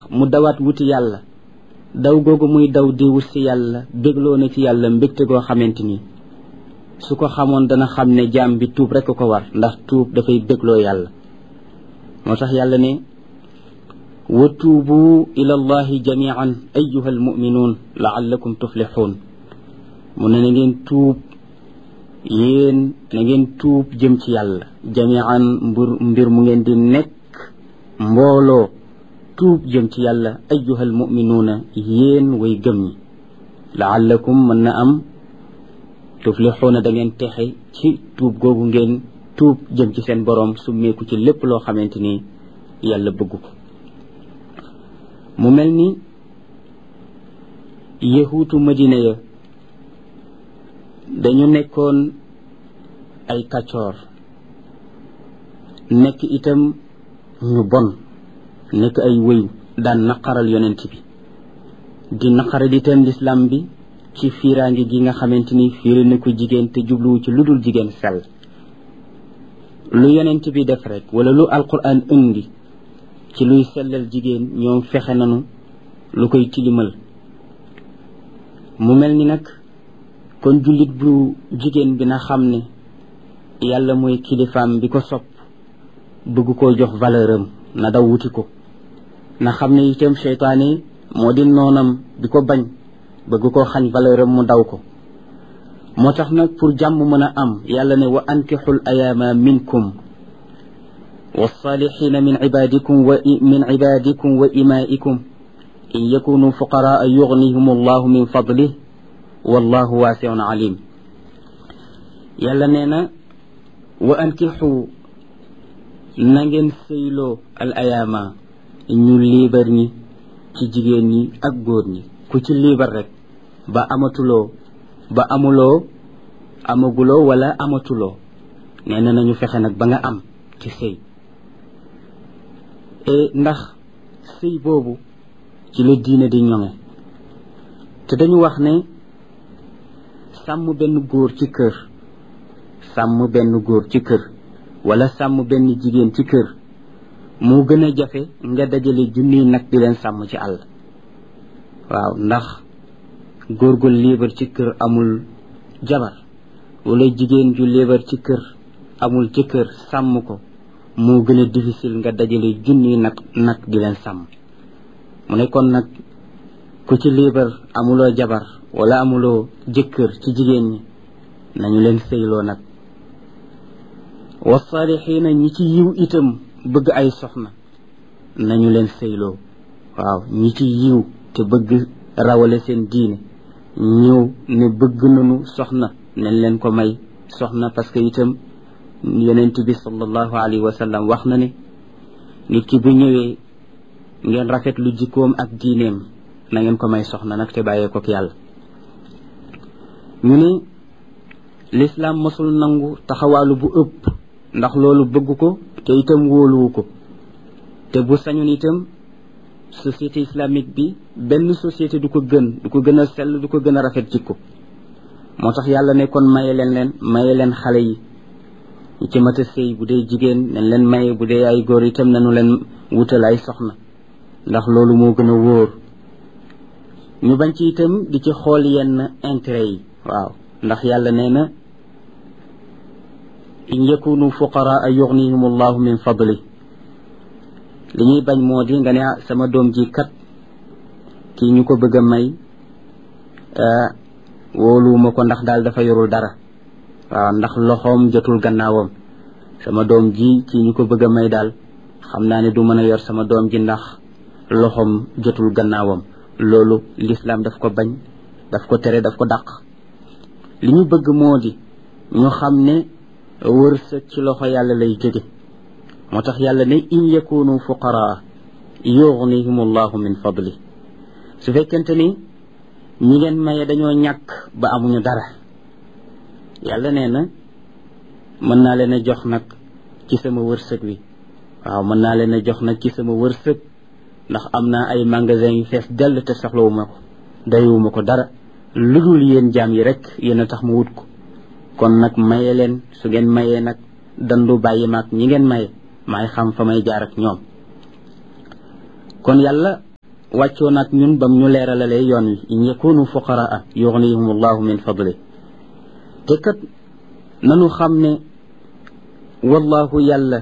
mu dawaat wuti yàlla daw googu muy daw di wut si yàlla bégloo na ci yàlla mbégte goo xamante ni su ko xamoon dana xam ne jaam bi tuub rekk ko war ndax tuub dafay bégloo yàlla moo tax yàlla ne wa tuubu ila allahi jamian ayuha almuminuun laallakum tuflixuun mu ne na ngeen tuub yéen na ngeen tuub jëm ci yàlla jamian mbir mu ngeen di nekk mbooloo tuub jëm ci yàlla ayuha almuminuuna yéen way gëm ñi laallakum mën na am tuflixuuna da ngeen texe ci tuub googu ngeen tuub jëm ci seen boroom summeeku ci lépp loo xamante ni yàlla bëgg ko mu mel ni yahuutu madina ya dañu nekkoon ay kàccoor nekk itam ñu bon nekk ay wëyu daan naqaral yonent bi di naqaral itam lislaam bi ci fiiraange gi nga xamante ni fiire na ko jigéen te jubluwu ci lu dul jigéen sell lu yonent bi def rek wala lu alquran indi ci luy sellal jigéen ñoom fexe nanu lu koy tilimal mu mel ni nag kon jullit bu jigéen bi na xam ne yàlla mooy kilifaam bi ko sopp bëgg koo jox valeur am na daw wuti ko na xam ne itam seytaane moo di noonam bi ko bañ bëgg koo xañ valeur am mu daw ko moo tax nag pour jàmm mën a am yàlla ne wa ankixul ayaama minkum والصالحين من عبادكم وإمائكم إن يكونوا فقراء يغنيهم الله من فضله والله واسع عليم يلا نينا وأنكحوا نانغين سيلو الأيام ñu liibar ñi ci jigéen ñi ak góor ñi ku ci liibar rek ba amatuloo ba amuloo amaguloo wala amatuloo nee na nañu fexe nag ba nga am ci sëy ndax sëy boobu ci la diine di ñoŋe te dañu wax ne sàmm benn góor ci kër sàmm benn góor ci kër wala sàmm benn jigéen ci kër moo gën a jafe nga dajale junniy nag di leen sàmm ci àll waaw ndax góor gu liibar ci kër amul jabar wala jigéen ju liibar ci kër amul jëkkër sàmm ko moo gën a difficile nga dajale junni nag di leen sàmm mu ne kon nag ku ci liibar amuloo jabar wala amuloo jëkkër ci jigéen ñi nañu leen sëyloo nag wasaalixiina ñi ci yiw itam bëgg ay soxna nañu leen sëyloo waaw ñi ci yiw te bëgg rawale seen diine ñëw ne bëgg nañu soxna nañ leen ko may soxna parce que itam yonent bi sallallahu alayhi wa sallam wax na ne nit ki bu ñëwee ngeen rafet lu jikkoom ak diineem na ngeen ko may soxna nag te bàyyee ko yàlla ñu ne l'islam mosul nangu taxawaalu bu ëpp ndax loolu bëgg ko te itam wóoluwu ko te bu sañoon itam société islamique bi benn société du ko gën a sell du ko gën a rafet jikko moo tax yàlla ne kon maye leen xale yi ñi ci mat a sëy bu dee jigéen nañ leen maye bu dee ay góor itam nañu leen wutal ay soxna ndax loolu moo gën a wóor ñu bañ ci itam di ci xool yenn intérêt yi waaw ndax yàlla nee na in yakunu fuqaraa yughnihim allahu min fadli li ñuy bañ moo di nga ne sama doom ji kat kii ñu ko bëgg a may wóoluwuma ko ndax daal dafa yorul dara waaw ndax loxoom jotul gannaawam sama doom ji kii ñu ko bëgg a may daal xam naa ne du mën a yor sama doom ji ndax loxoom jotul gannaawam loolu l'islam daf ko bañ daf ko tere daf ko dàq li ñu bëgg moo di ñu xam ne wërsëg ci loxo yàlla lay jóge moo tax yàlla ne in yakunu fuqaraa yughnihim allahu min fadli su fekkente ni ñi leen maye dañoo ñàkk ba amuñu dara yàlla nee na mën naa leen a jox nag ci sama wërsëg wi waaw mën naa leen a jox nag ci sama wërsëg ndax am naa ay magasin yu fees dell te soxlawuma ko dayuwuma ko dara lu dul yéen jaam yi rek yéen a tax ma wut ko kon nag maye leen su ngeen mayee nag dandu bàyyi maag ñi ngeen maye maay xam fa may jaar ak ñoom kon yàlla wàccoo nag ñun bam ñu leeralalee yoon wi in yakunu fuqaraa yughnihum allahu min fadli te kat nanu xam ne wallahu yàlla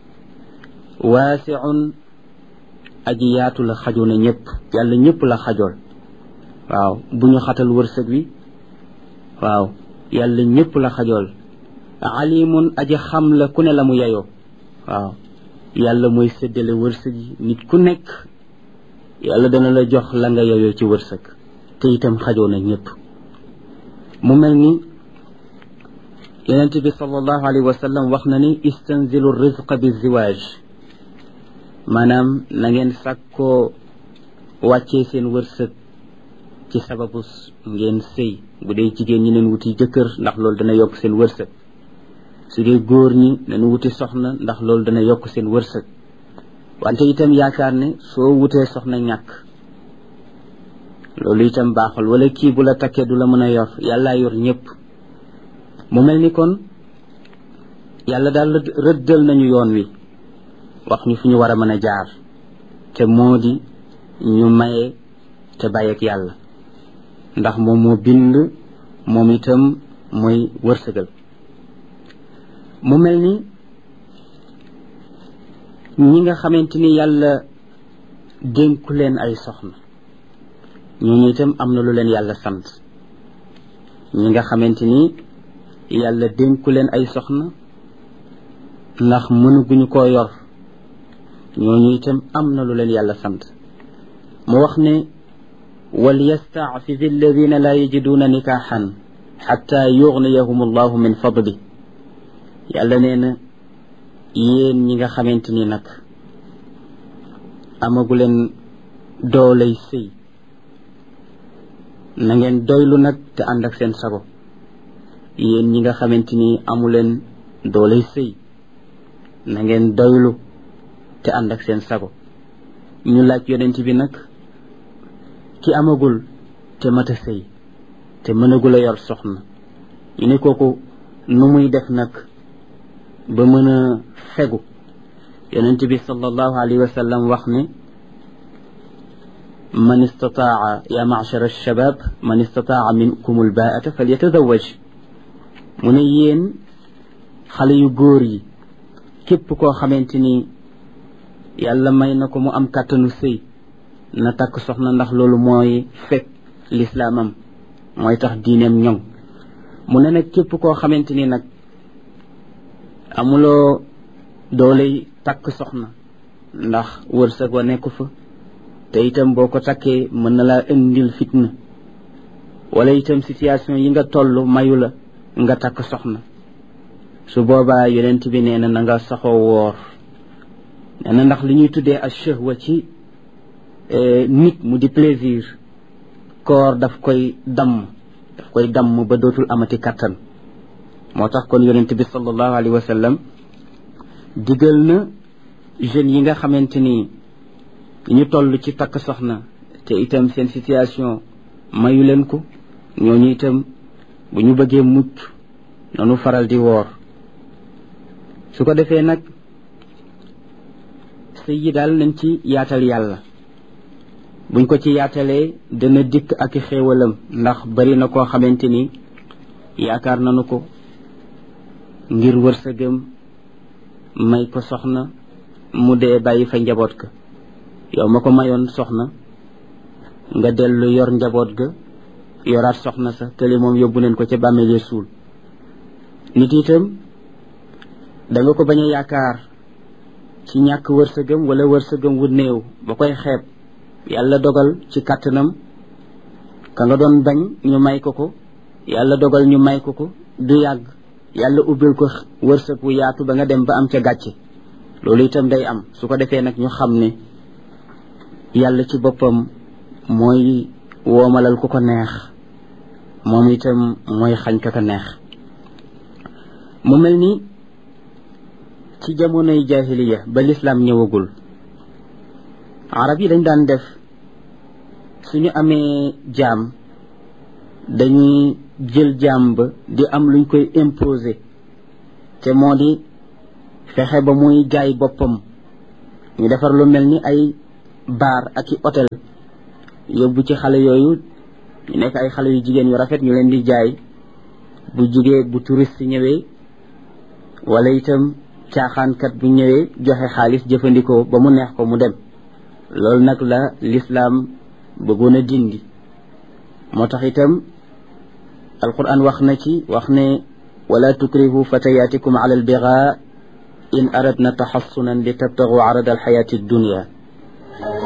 waasiun aji yaatu la xajoo na ñëpp yàlla ñëpp la xajool waaw bu ñu xatal wërsëg wi waaw yàlla ñëpp la xajool alimun aji xam la ku ne la mu yeyoo waaw yàlla mooy séddale wërsëg yi nit ku nekk yàlla dana la jox la nga yeyoo ci wërsëg te itam xajoo na ñëpp mu mel ni yonent bi sallallahu alayhi wa sallam wax na ni istanzilu rizqa bi ziwaaj maanaam na ngeen sàkkoo wàccee seen wërsëg ci sababu ngeen sëy bu dee jigéen ñi neen wuti jëkkër ndax loolu dana yokk seen wërsëg su dee góor ñi nañu wuti soxna ndax loolu dana yokk seen wërsëg wante itam yaakaar ne soo wutee soxna ñàkk loolu itam baaxul wala kii bu la takkee du la mën a yor yàllaa yor ñëpp mu mel ni kon yàlla daal rëddal nañu yoon wi wax ñu fi ñu war a mën a jaar te moo di ñu maye te bàyyi ak yàlla ndax moom moo bind moom itam mooy wërsëgal mu mel ni ñi nga xamante ni yàlla dénku leen ay soxna ñooñu itam am na lu leen yàlla sant ñi nga xamante ni yàlla dénku leen ay soxna ndax mënuguñu koo yor ñooñu itam am na lu leen yàlla sant mu wax ne wal yasta'fiz alladina la yajiduna nikahan xatta yughniyahum allahu min fadli yàlla nee na yéen ñi nga xamante ni nag amagu leen dooley sëy na ngeen doylu nag te ànd ak seen sago yéen ñi nga xamante ni amu leen dooley sëy na ngeen doylu te ànd ak seen sago ñu laaj yonent bi nag ki amagul te mata sëy te mënagul a yor soxna ñu ne kooku nu muy def nag ba mën a fegu yonent bi sallallahu alayhi wa sallam wax ne man istataa ya ma'shar alshabab man istataa minkum albaata falyatazawaj mu ne yéen xale yu góor yi képp koo xamante ni yàlla may na ko mu am kàttanu sëy na takk soxna ndax loolu mooy fekk lislaamam mooy tax diineem ñoŋ mu ne nag képp koo xamante ni nag amuloo dooley takk soxna ndax wërsëg wa nekku fa te itam boo ko takkee mën na laa indil fitna wala itam situation yi nga toll mayu la nga takk soxna su boobaa yonent bi nee na nga saxoo woor nee na ndax li ñuy tuddee ash-shahwa ci nit mu di plaisir koor daf koy damm ba dootul amati kattan moo tax kon yonent bi sallallahu alayhi wa sallam digal na jeunes yi nga xamante ni ñu toll ci takk soxna te itam seen situation mayu leen ko ñooñu itam bu ñu bëggee mucc noonu faral di woor su ko defee nag sëy yi daal nañ ci yaatal yàlla buñ ko ci yaatalee dana dikk ak xéewalam ndax bari na koo xamante ni yaakaar nañu ko ngir wërsëgam may ko soxna mu dee bàyyi fa njaboot ga yow ma ko mayoon soxna nga dellu yor njaboot ga yoraat soxna sa te li moom yóbbu leen ko ca bàmmeele suul nit itam da nga ko bañ a yaakaar ci ñàkk wërsëgam wala wërsëgam wu néew ba koy xeeb yàlla dogal ci kàttanam ka nga doon bañ ñu may ko ko yàlla dogal ñu may ko ko du yàgg yàlla ubbil ko wërsëg wu yaatu ba nga dem ba am ca gàcce loolu itam day am su ko defee nag ñu xam ne yàlla ci boppam mooy woomalal ku ko neex moom itam mooy xañ ka ko neex mu mel ni ci jamonoy jahiliya ba lislaam ñëwagul arab yi dañ daan def suñu amee jaam dañuy jël jaam ba di am luñ koy imposer te moo di fexe ba muy jaay boppam ñu defar lu mel ni ay baar ak i hôtel yóbbu ci xale yooyu ñu nekk ay xale yu jigéen yu rafet ñu leen di jaay bu touriste ñëwee wala itam caaxaankat bu ñëwee joxe xaalis jëfandikoo ba mu neex ko mu dem loolu nag la lislaam bëggoon a dindi moo tax itam alquran wax na ci wax ne wala tukrihu fatayatikum ala albigaa in aradna taxassunan li tabtagu arada alxayati dunya